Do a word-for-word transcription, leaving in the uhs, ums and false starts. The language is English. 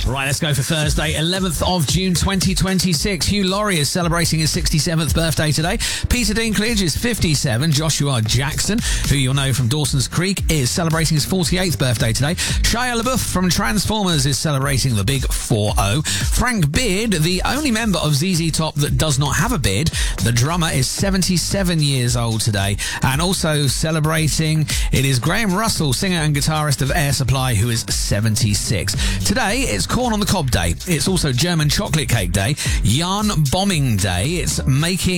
Right, let's go for Thursday, eleventh of June twenty twenty-six. Hugh Laurie is celebrating his sixty-seventh birthday today. Peter Dinklage is fifty-seven. Joshua Jackson, who you'll know from Dawson's Creek, is celebrating his forty-eighth birthday today. Shia LaBeouf from Transformers is celebrating the big four oh. Frank Beard, the only member of Z Z Top that does not have a beard, the drummer, is seventy-seven years old today. And also celebrating, it is Graham Russell, singer and guitarist of Air Supply, who is seventy-six. Today, it's Corn on the Cob Day. It's also German Chocolate Cake Day, Yarn Bombing Day. It's making